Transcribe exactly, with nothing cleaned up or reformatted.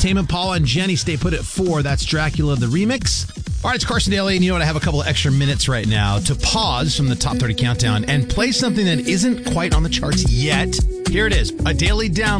Tame Impala and Jenny stay put at four. That's Dracula, the remix. All right, it's Carson Daly, and you know what? I have a couple of extra minutes right now to pause from the Top thirty Countdown and play something that isn't quite on the charts yet. Here it is, a daily download.